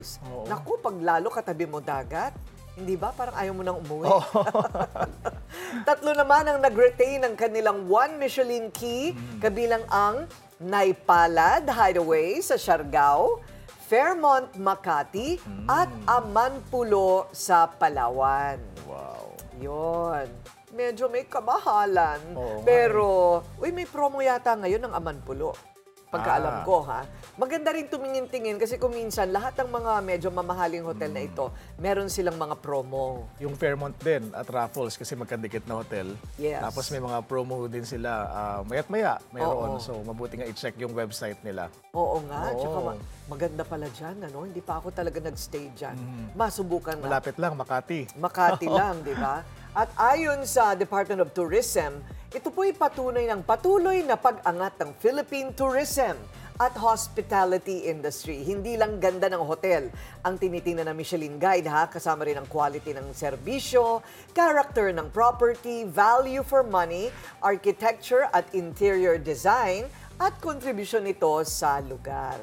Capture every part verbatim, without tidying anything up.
Oo. Naku, pag lalo katabi mo dagat, hindi ba? Parang ayaw mo nang umuwi. Oo. Tatlo naman ang nag-retain ng kanilang one Michelin key, kabilang ang Naipalad Hideaway sa Siargao, Fairmont, Makati, at Amanpulo sa Palawan. Wow. Yon. Medyo may kamahalan. Oo nga Pero, uy, may promo yata ngayon ng Amanpulo. Pagkaalam Ah. ko, ha? Maganda rin tumingin-tingin kasi kung minsan lahat ng mga medyo mamahaling hotel na ito, meron silang mga promo. Yung Fairmont din at Raffles kasi magkadikit na hotel. Yes. Tapos may mga promo din sila. ah, mayat maya mayroon. Oo. So mabuti nga i-check yung website nila. Oo nga. Oo. Tsaka ma- maganda pala dyan, ano? Hindi pa ako talaga nag-stay dyan. Masubukan na. Malapit lang, Makati. Makati lang, di ba? At ayon sa Department of Tourism, ito po'y patunay ng patuloy na pag-angat ng Philippine tourism at hospitality industry. Hindi lang ganda ng hotel ang tinitingnan ng Michelin Guide, ha? Kasama rin ang quality ng serbisyo, character ng property, value for money, architecture at interior design, at kontribusyon nito sa lugar.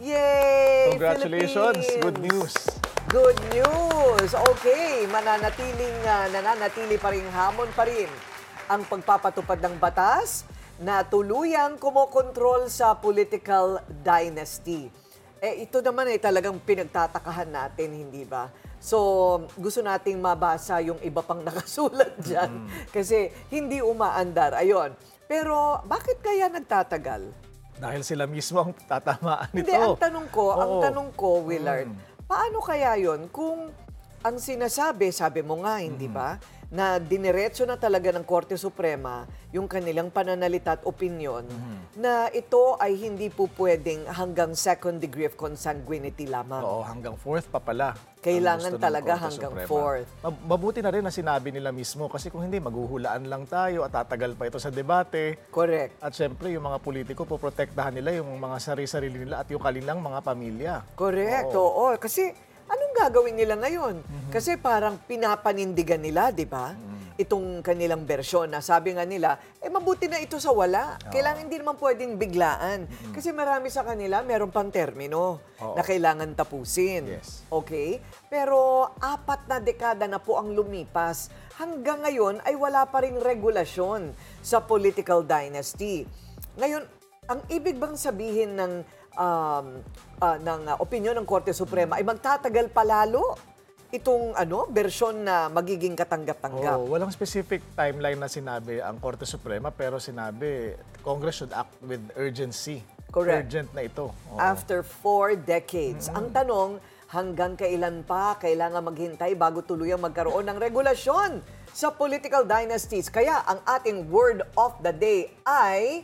Yay! Congratulations! Philippines! Good news! Good news! Okay, mananatiling, uh, nananatili pa rin, hamon pa rin ang pagpapatupad ng batas na tuluyang kumokontrol sa political dynasty. Eh, ito naman ay talagang pinagtatakahan natin, hindi ba? So, gusto nating mabasa yung iba pang nakasulat dyan kasi hindi umaandar. Ayon. Pero, bakit kaya nagtatagal? Dahil sila mismo ang tatamaan nito. Hindi, ang tanong ko, ang Oo. tanong ko, Willard, paano kaya yon kung ang sinasabi, sabi mo nga, hindi ba, na diniretso na talaga ng Korte Suprema yung kanilang pananalita at opinyon na ito ay hindi po pwedeng hanggang second degree of consanguinity lamang. Oo, hanggang fourth pa pala. ang Kailangan gusto ng talaga Korte hanggang Suprema. fourth. Mab- Mabuti na rin na sinabi nila mismo kasi kung hindi, maghuhulaan lang tayo at tatagal pa ito sa debate. Correct. At syempre, yung mga politiko, poprotektahan nila yung mga sarili-sarili nila at yung kanilang mga pamilya. Correct, oo. Kasi anong gagawin nila ngayon? Kasi parang pinapanindigan nila, di ba? Itong kanilang bersyon na sabi nga nila, eh mabuti na ito sa wala. Kailangan hindi naman pwedeng biglaan. Kasi marami sa kanila, meron pang termino Oo. na kailangan tapusin. Yes. Okay? Pero apat na dekada na po ang lumipas. Hanggang ngayon ay wala pa ring regulasyon sa political dynasty. Ngayon, ang ibig bang sabihin ng um, ah, ng ah, opinyon ng Korte Suprema ay magtatagal palalo itong ano bersyon na magiging katanggap-tanggap? Oo, walang specific timeline na sinabi ang Korte Suprema pero sinabi Congress should act with urgency. Correct. Urgent na ito. Oo. After four decades. Ang tanong, hanggang kailan pa kailangan maghintay bago tuluyang magkaroon ng regulasyon sa political dynasties? Kaya ang ating word of the day ay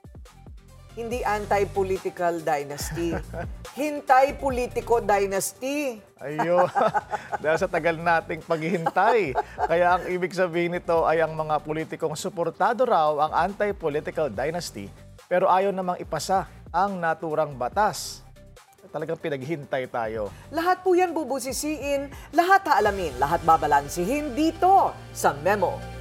hindi anti-political dynasty. Hintay politiko dynasty. Ayo, dahil sa tagal nating paghihintay. Kaya ang ibig sabihin nito ay ang mga politikong suportado raw ang anti-political dynasty pero ayaw namang ipasa ang naturang batas. Talagang pinaghintay tayo. Lahat po yan bubusisiin, lahat haalamin, lahat babalansihin dito sa Memo